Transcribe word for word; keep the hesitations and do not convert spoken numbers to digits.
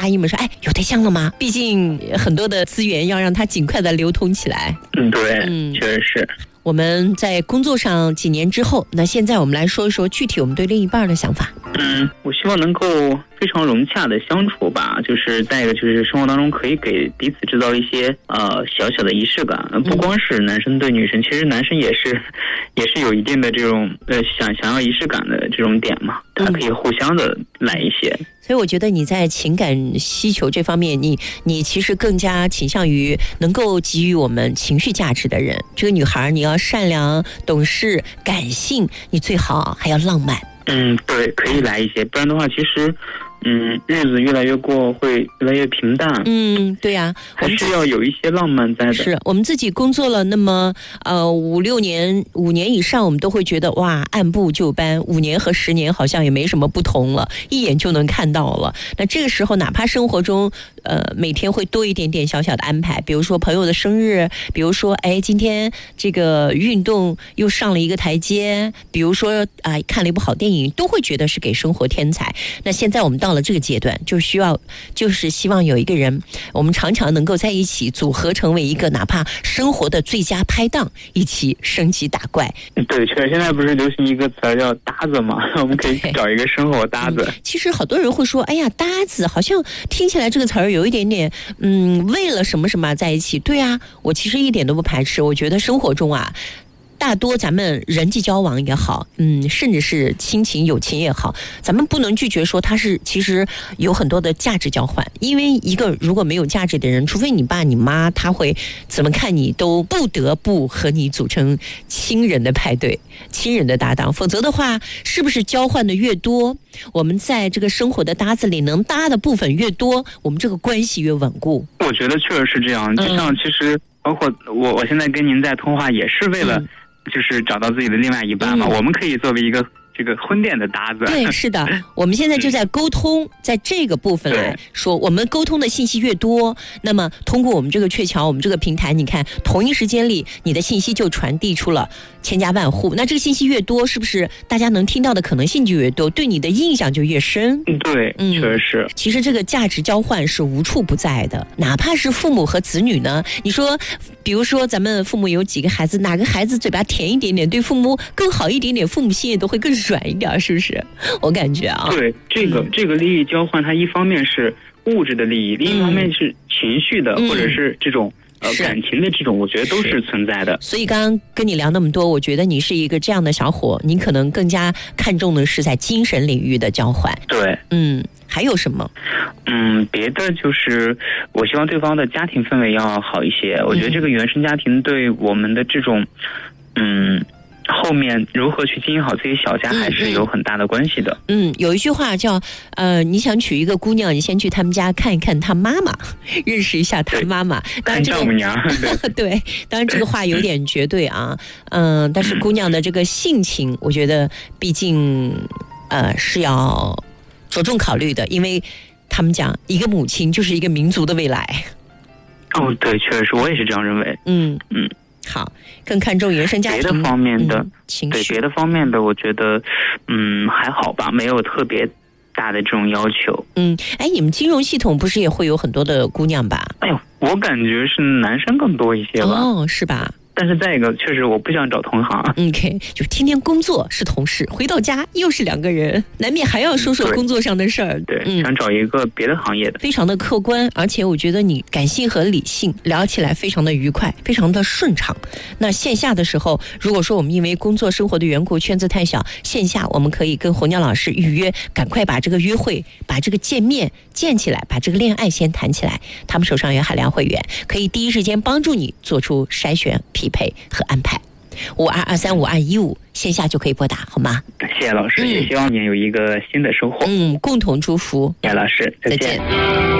阿姨们说，哎，有对象了吗？毕竟很多的资源要让它尽快的流通起来。 嗯，对，嗯，确实是。 我们在工作上几年之后，那现在我们来说一说具体我们对另一半的想法。 嗯，我希望能够非常融洽的相处吧，就是再一个就是生活当中可以给彼此制造一些呃小小的仪式感，不光是男生对女生，其实男生也是也是有一定的这种呃想想要仪式感的这种点嘛，他可以互相的来一些。嗯， 所以我觉得你在情感需求这方面，你你其实更加倾向于能够给予我们情绪价值的人。这个女孩你要善良、懂事、感性，你最好还要浪漫。 嗯，对，可以来一些，不然的话，其实，嗯，日子越来越过会越来越平淡。 嗯，对呀、啊， 还是要有一些浪漫在的。 是我们自己工作了那么呃五六年、五年以上，我们都会觉得哇，按部就班。五年和十年好像也没什么不同了，一眼就能看到了。那这个时候，哪怕生活中呃每天会多一点点小小的安排，比如说朋友的生日，比如说哎今天这个运动又上了一个台阶，比如说啊、呃、看了一部好电影，都会觉得是给生活添彩。那现在我们到了这个阶段，就需要就是希望有一个人，我们常常能够在一起组合成为一个哪怕生活的最佳拍档，一起升级打怪。 对，确实现在不是流行一个词叫搭子嘛，我们可以找一个生活搭子。 嗯、其实好多人会说，哎呀，搭子好像听起来这个词儿有一点点，嗯，为了什么什么在一起。对啊，我其实一点都不排斥，我觉得生活中啊。大多咱们人际交往也好，嗯，甚至是亲情友情也好，咱们不能拒绝说它是其实有很多的价值交换。因为一个如果没有价值的人，除非你爸你妈他会怎么看你，都不得不和你组成亲人的派对、亲人的搭档，否则的话，是不是交换的越多，我们在这个生活的搭子里能搭的部分越多，我们这个关系越稳固？ 我觉得确实是这样。就像其实包括我，我现在跟您在通话也是为了、嗯。就是找到自己的另外一半嘛、嗯，我们可以作为一个这个婚恋的搭子。 对，是的，我们现在就在沟通，在这个部分来说，我们沟通的信息越多，那么通过我们这个鹊桥，我们这个平台，你看同一时间里，你的信息就传递出了千家万户。那这个信息越多，是不是大家能听到的可能性就越多，对你的印象就越深？ 对，嗯，确实是。 其实这个价值交换是无处不在的，哪怕是父母和子女呢？你说，比如说咱们父母有几个孩子，哪个孩子嘴巴甜一点点，对父母更好一点点，父母心也都会更软一点，是不是？我感觉啊， 对，这个、嗯、这个利益交换，它一方面是物质的利益，另一方面是情绪的，嗯、或者是这种。呃，感情的这种，我觉得都是存在的。 所以刚刚跟你聊那么多，我觉得你是一个这样的小伙，你可能更加看重的是在精神领域的交换。 对， 嗯，还有什么？ 嗯，别的就是我希望对方的家庭氛围要好一些。我觉得这个原生家庭对我们的这种，嗯。后面如何去经营好自己小家还是有很大的关系的。 嗯，有一句话叫呃，你想娶一个姑娘，你先去他们家看一看她妈妈，认识一下她妈妈。 看丈母娘。 对, 对，当然这个话有点绝对啊，嗯、呃，但是姑娘的这个性情，我觉得毕竟呃是要着重考虑的，因为他们讲一个母亲就是一个民族的未来。 哦，对，确实是，我也是这样认为。 嗯嗯。好，更看重原生家庭别的方面的、嗯、 情绪，对别的方面的，我觉得，嗯，还好吧，没有特别大的这种要求。 嗯，哎，你们金融系统不是也会有很多的姑娘吧？ 哎呦，我感觉是男生更多一些吧。 哦，是吧？ 但是再一个，确实我不想找同行。 OK， 就天天工作是同事，回到家又是两个人，难免还要说说工作上的事儿。 对，嗯、想找一个别的行业的， 非常的客观，而且我觉得你感性和理性聊起来非常的愉快，非常的顺畅。那线下的时候，如果说我们因为工作生活的缘故圈子太小，线下我们可以跟红娘老师预约，赶快把这个约会、把这个见面建起来，把这个恋爱先谈起来。他们手上有海量会员，可以第一时间帮助你做出筛选、匹配和安排。五二二三五二一五，线下就可以拨打，好吗？ 谢谢老师，嗯、也希望您有一个新的收获。 嗯，共同祝福。 谢谢老师，再见。 再见。